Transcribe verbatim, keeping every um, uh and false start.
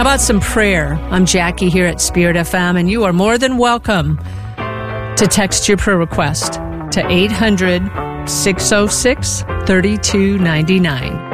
How about some prayer? I'm Jackie here at Spirit F M, and you are more than welcome to text your prayer request to eight hundred, six oh six, three two nine nine.